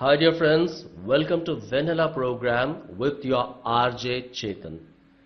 Hi dear friends, welcome to Vanilla program with your RJ Chetan.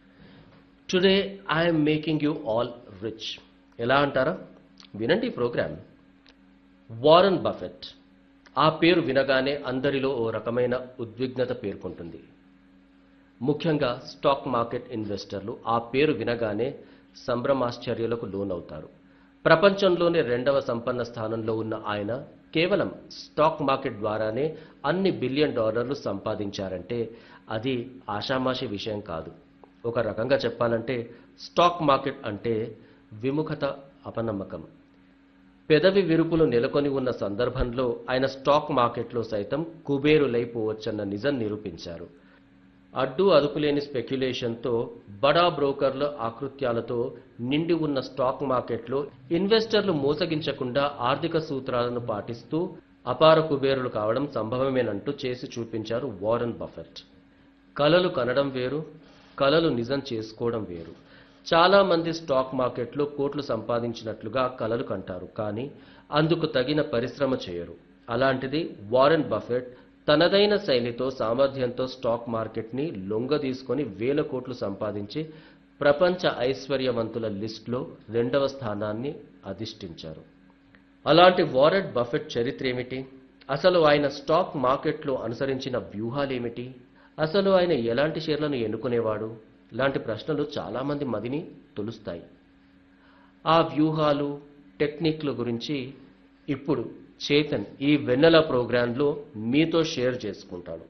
Today I am making you all rich. ఎలా అంటారా? వినండి ఈ programme. Warren Buffett. ఆ పేరు వినగానే అందరిలో ఓ రకమైన ఉద్విగ్నత పేర్కొంటుంది. ముఖ్యంగా స్టాక్ మార్కెట్ ఇన్వెస్టర్లు ఆ పేరు వినగానే సంభ్రమాశ్చర్యాలకు లోనవుతారు. ప్రపంచంలోనే రెండవ సంపన్న స్థానంలో ఉన్న ఆయన కేవలం స్టాక్ మార్కెట్ ద్వారానే అన్ని బిలియన్ డాలర్లు సంపాదించారంటే అది ఆషామాషి విషయం కాదు. ఒక రకంగా చెప్పాలంటే స్టాక్ మార్కెట్ అంటే విముఖత, అపనమ్మకం. పెదవి విరుపులు నెలకొని ఉన్న సందర్భంలో ఆయన స్టాక్ మార్కెట్లో సైతం కుబేరులైపోవచ్చన్న నిజం నిరూపించారు. అడ్డు అదుపులేని స్పెక్యులేషన్తో బడా బ్రోకర్ల ఆకృత్యాలతో నిండి ఉన్న స్టాక్ మార్కెట్లో ఇన్వెస్టర్లు మోసగించకుండా ఆర్థిక సూత్రాలను పాటిస్తూ అపార కుబేరులు కావడం సంభవమేనంటూ చేసి చూపించారు వారన్ బఫెట్. కలలు కనడం వేరు, కలలు నిజం చేసుకోవడం వేరు. చాలా మంది స్టాక్ మార్కెట్లో కోట్లు సంపాదించినట్లుగా కలలు కంటారు, కానీ అందుకు తగిన పరిశ్రమ చేయరు. అలాంటిది వారన్ బఫెట్ తనదైన శైలితో, సామర్థ్యంతో స్టాక్ మార్కెట్ని లొంగదీసుకొని వేల కోట్లు సంపాదించి ప్రపంచ ఐశ్వర్యవంతుల లిస్టులో రెండవ స్థానాన్ని అధిష్ఠించారు. అలాంటి వారన్ బఫెట్ చరిత్ర ఏమిటి? అసలు ఆయన స్టాక్ మార్కెట్లో అనుసరించిన వ్యూహాలేమిటి? అసలు ఆయన ఎలాంటి షేర్లను ఎన్నుకునేవాడు? లాంటి ప్రశ్నలు చాలామంది మదిని తొలుస్తాయి. ఆ వ్యూహాలు, టెక్నిక్ల గురించి ఇప్పుడు చేతన్ ఈ వెన్నెల ప్రోగ్రాంలో మీతో షేర్ చేసుకుంటాడు.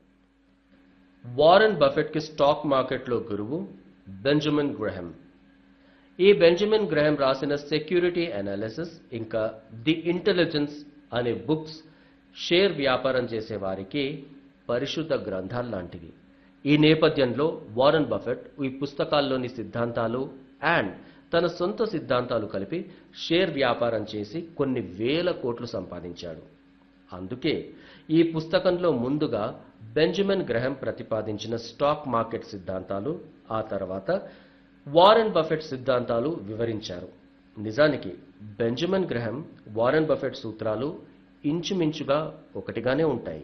వారన్ బఫెట్కి స్టాక్ మార్కెట్లో గురువు బెంజమిన్ గ్రహాం. ఈ బెంజమిన్ గ్రహాం రాసిన సెక్యూరిటీ అనాలిసిస్ ఇంకా ది ఇంటెలిజెన్స్ అనే బుక్స్ షేర్ వ్యాపారం చేసే వారికి పరిశుద్ధ గ్రంథాలు లాంటివి. ఈ నేపథ్యంలో వారన్ బఫెట్ ఈ పుస్తకాల్లోని సిద్ధాంతాలు అండ్ తన సొంత సిద్ధాంతాలు కలిపి షేర్ వ్యాపారం చేసి కొన్ని వేల కోట్లు సంపాదించాడు. అందుకే ఈ పుస్తకంలో ముందుగా బెంజమిన్ గ్రహాం ప్రతిపాదించిన స్టాక్ మార్కెట్ సిద్ధాంతాలు, ఆ తర్వాత వారన్ బఫెట్ సిద్ధాంతాలు వివరించారు. నిజానికి బెంజమిన్ గ్రహాం, వారన్ బఫెట్ సూత్రాలు ఇంచుమించుగా ఒకటిగానే ఉంటాయి.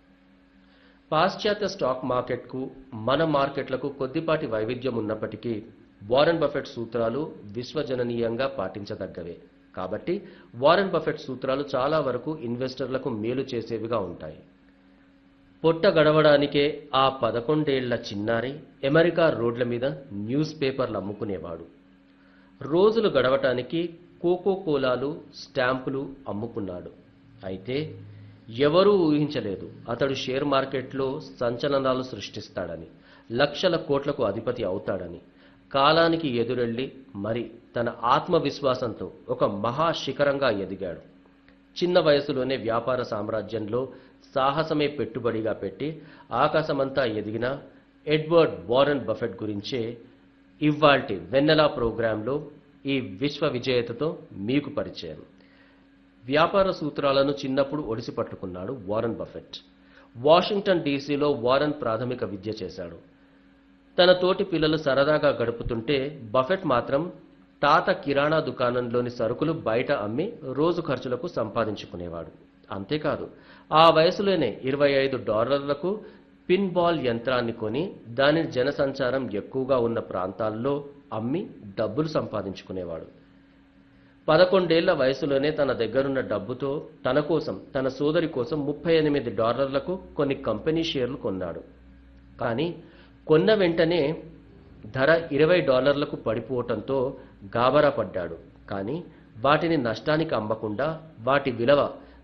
పాశ్చాత్య స్టాక్ మార్కెట్కు మన మార్కెట్లకు కొద్దిపాటి వైవిధ్యం ఉన్నప్పటికీ వారన్ బఫెట్ సూత్రాలు విశ్వజననీయంగా పాటించదగ్గవే. కాబట్టి వారన్ బఫెట్ సూత్రాలు చాలా వరకు ఇన్వెస్టర్లకు మేలు చేసేవిగా ఉంటాయి. పొట్ట గడవడానికే ఆ 11 ఏళ్ల చిన్నారి అమెరికా రోడ్ల మీద న్యూస్ పేపర్లు అమ్ముకునేవాడు. రోజులు గడవటానికి కోకో కోలాలు, స్టాంపులు అమ్ముకున్నాడు. అయితే ఎవరూ ఊహించలేదు అతడు షేర్ మార్కెట్లో సంచలనాలు సృష్టిస్తాడని, లక్షల కోట్లకు అధిపతి అవుతాడని. కాలానికి ఎదురెళ్లి మరి తన ఆత్మవిశ్వాసంతో ఒక మహాశిఖరంగా ఎదిగాడు. చిన్న వయసులోనే వ్యాపార సామ్రాజ్యంలో సాహసమే పెట్టుబడిగా పెట్టి ఆకాశమంతా ఎదిగిన ఎడ్వర్డ్ వారన్ బఫెట్ గురించే ఇవ్వాల్టి వెన్నెల ప్రోగ్రాంలో ఈ విశ్వ విజేతతో మీకు పరిచయం. వ్యాపార సూత్రాలను చిన్నప్పుడు ఒడిసి పట్టుకున్నాడు వారన్ బఫెట్. వాషింగ్టన్ డీసీలో వారన్ ప్రాథమిక విద్య చేశాడు. తన తోటి పిల్లలు సరదాగా గడుపుతుంటే బఫెట్ మాత్రం తాత కిరాణా దుకాణంలోని సరుకులు బయట అమ్మి రోజు ఖర్చులకు సంపాదించుకునేవాడు. అంతేకాదు, ఆ వయసులోనే $25 పిన్ బాల్ యంత్రాన్ని కొని దానిని జనసంచారం ఎక్కువగా ఉన్న ప్రాంతాల్లో అమ్మి డబ్బులు సంపాదించుకునేవాడు. 11 ఏళ్ల వయసులోనే తన దగ్గరున్న డబ్బుతో తన కోసం, తన సోదరి కోసం $38 కొన్ని కంపెనీ షేర్లు కొన్నాడు. కానీ కొన్న వెంటనే ధర $20 పడిపోవటంతో గాబరా పడ్డాడు. కానీ వాటిని నష్టానికి అమ్మకుండా వాటి విలువ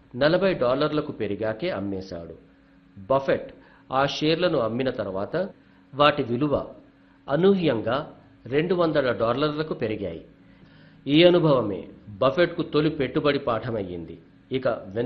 $40 పెరిగాకే అమ్మేశాడు. బఫెట్ ఆ షేర్లను అమ్మిన తర్వాత వాటి విలువ అనూహ్యంగా $200 పెరిగాయి. ఈ అనుభవమే బఫెట్కు తొలి పెట్టుబడి పాఠమయ్యింది. ఇక